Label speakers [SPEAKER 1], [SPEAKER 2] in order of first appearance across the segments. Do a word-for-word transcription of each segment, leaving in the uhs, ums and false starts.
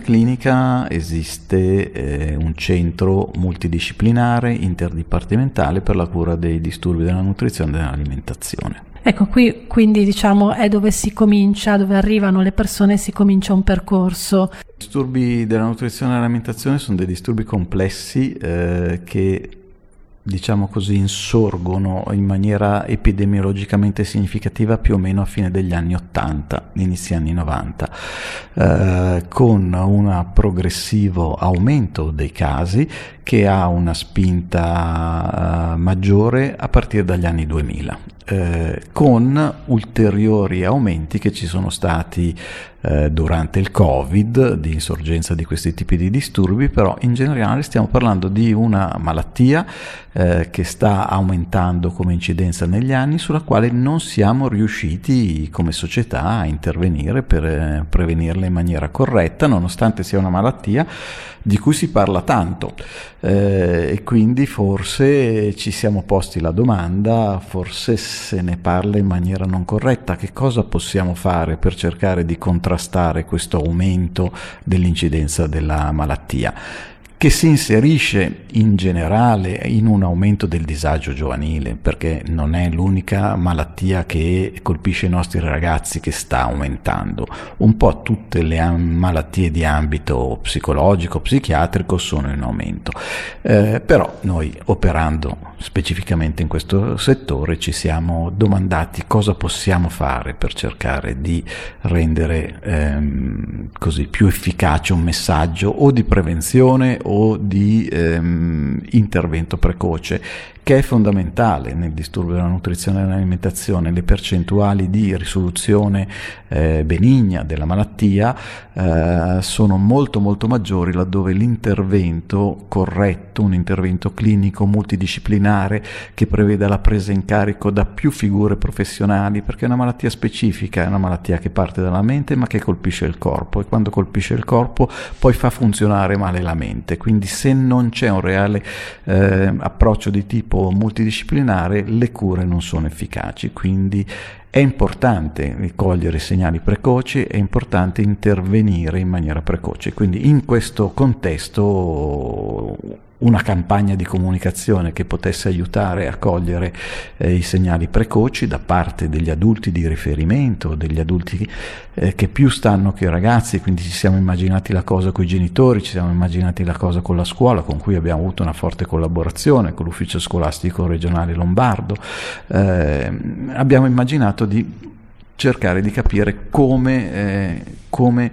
[SPEAKER 1] clinica esiste eh, un centro multidisciplinare interdipartimentale per la cura dei disturbi della nutrizione e dell'alimentazione.
[SPEAKER 2] Ecco, qui quindi diciamo è dove si comincia, dove arrivano le persone, si comincia un percorso.
[SPEAKER 1] I disturbi della nutrizione e dell'alimentazione sono dei disturbi complessi eh, che, diciamo così, insorgono in maniera epidemiologicamente significativa più o meno a fine degli anni ottanta, inizi anni novanta, eh, con un progressivo aumento dei casi che ha una spinta uh, maggiore a partire dagli anni duemila, eh, con ulteriori aumenti che ci sono stati eh, durante il Covid, di insorgenza di questi tipi di disturbi, però in generale stiamo parlando di una malattia eh, che sta aumentando come incidenza negli anni, sulla quale non siamo riusciti come società a intervenire per eh, prevenirla in maniera corretta, nonostante sia una malattia di cui si parla tanto, eh, e quindi forse ci siamo posti la domanda, forse se ne parla in maniera non corretta, che cosa possiamo fare per cercare di contrastare questo aumento dell'incidenza della malattia, che si inserisce in generale in un aumento del disagio giovanile, perché non è l'unica malattia che colpisce i nostri ragazzi che sta aumentando. Un po' tutte le malattie di ambito psicologico, psichiatrico sono in aumento, eh, però noi, operando specificamente in questo settore, ci siamo domandati cosa possiamo fare per cercare di rendere ehm, così più efficace un messaggio o di prevenzione o di ehm, intervento precoce, che è fondamentale nel disturbo della nutrizione e dell'alimentazione. Le percentuali di risoluzione eh, benigna della malattia eh, sono molto molto maggiori laddove l'intervento corretto, un intervento clinico multidisciplinare che preveda la presa in carico da più figure professionali, perché è una malattia specifica, è una malattia che parte dalla mente ma che colpisce il corpo, e quando colpisce il corpo poi fa funzionare male la mente. Quindi se non c'è un reale eh, approccio di tipo multidisciplinare, le cure non sono efficaci. Quindi è importante cogliere segnali precoci, è importante intervenire in maniera precoce. Quindi in questo contesto una campagna di comunicazione che potesse aiutare a cogliere eh, i segnali precoci da parte degli adulti di riferimento, degli adulti eh, che più stanno che i ragazzi, quindi ci siamo immaginati la cosa con i genitori, ci siamo immaginati la cosa con la scuola, con cui abbiamo avuto una forte collaborazione con l'ufficio scolastico regionale lombardo. Eh, abbiamo immaginato di cercare di capire come, eh, come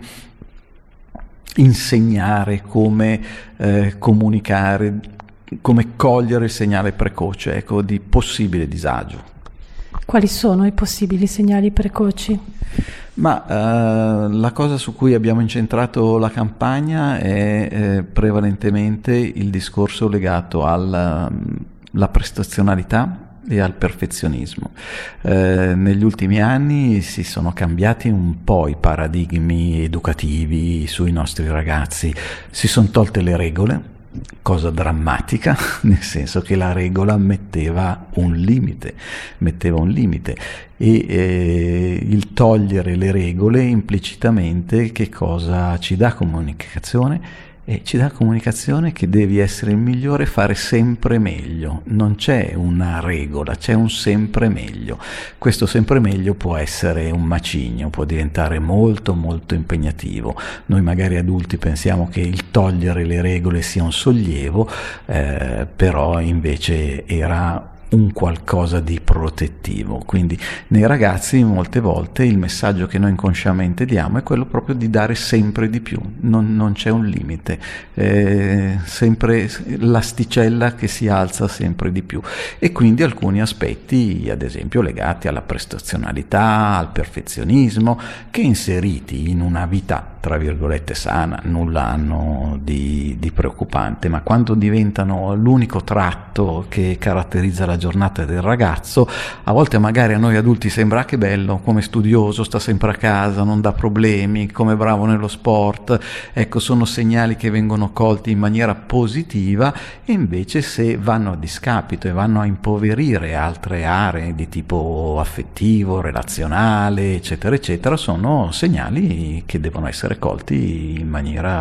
[SPEAKER 1] insegnare, come eh, comunicare, come cogliere il segnale precoce, ecco, di possibile disagio.
[SPEAKER 2] Quali sono i possibili segnali precoci?
[SPEAKER 1] Ma eh, la cosa su cui abbiamo incentrato la campagna è eh, prevalentemente il discorso legato alla la prestazionalità e al perfezionismo. Eh, negli ultimi anni si sono cambiati un po' i paradigmi educativi sui nostri ragazzi, si sono tolte le regole, cosa drammatica, nel senso che la regola metteva un limite, metteva un limite e eh, il togliere le regole implicitamente che cosa ci dà? Comunicazione. E ci dà comunicazione che devi essere il migliore, fare sempre meglio. Non c'è una regola, c'è un sempre meglio. Questo sempre meglio può essere un macigno, può diventare molto molto impegnativo. Noi magari adulti pensiamo che il togliere le regole sia un sollievo, eh, però invece era un qualcosa di protettivo. Quindi nei ragazzi molte volte il messaggio che noi inconsciamente diamo è quello proprio di dare sempre di più, non, non c'è un limite, eh, sempre l'asticella che si alza sempre di più, e quindi alcuni aspetti, ad esempio legati alla prestazionalità, al perfezionismo, che inseriti in una vita tra virgolette sana nulla hanno di, di preoccupante, ma quando diventano l'unico tratto che caratterizza la giornata del ragazzo, a volte magari a noi adulti sembra che bello, come studioso, sta sempre a casa, non dà problemi, come bravo nello sport. Ecco, sono segnali che vengono colti in maniera positiva, e invece se vanno a discapito e vanno a impoverire altre aree di tipo affettivo, relazionale, eccetera eccetera, sono segnali che devono essere colti in maniera